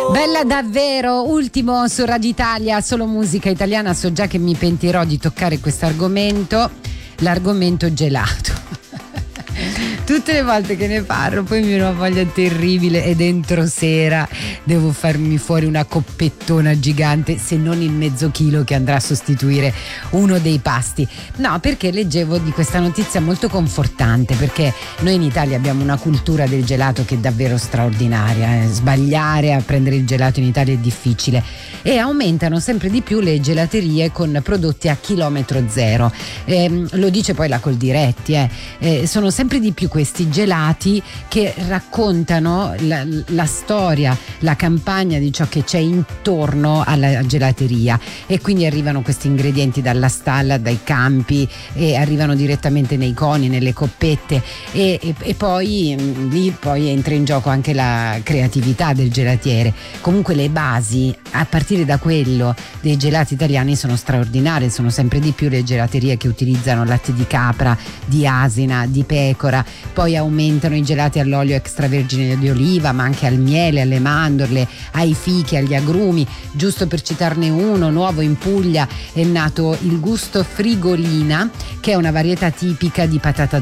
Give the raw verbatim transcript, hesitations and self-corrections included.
Bella davvero, ultimo su Radio Italia, solo musica italiana. So già che mi pentirò di toccare questo argomento, l'argomento gelato. Tutte le volte che ne parlo poi mi viene una voglia terribile e dentro sera devo farmi fuori una coppettona gigante, se non il mezzo chilo che andrà a sostituire uno dei pasti. No, perché leggevo di questa notizia molto confortante, perché noi in Italia abbiamo una cultura del gelato che è davvero straordinaria. Eh. Sbagliare a prendere il gelato in Italia è difficile e aumentano sempre di più le gelaterie con prodotti a chilometro zero. Eh, lo dice poi la Coldiretti, eh. Eh, sono sempre di più questi gelati che raccontano la, la storia, la campagna di ciò che c'è intorno alla gelateria, e quindi arrivano questi ingredienti dalla stalla, dai campi, e arrivano direttamente nei coni, nelle coppette, e, e, e poi mh, lì poi entra in gioco anche la creatività del gelatiere. Comunque le basi, a partire da quello dei gelati italiani, sono straordinarie. Sono sempre di più le gelaterie che utilizzano latte di capra, di asina, di pecora. Poi aumentano i gelati all'olio extravergine di oliva, ma anche al miele, alle mandorle, ai fichi, agli agrumi. Giusto per citarne uno nuovo, in Puglia è nato il gusto Frigolina, che è una varietà tipica di patata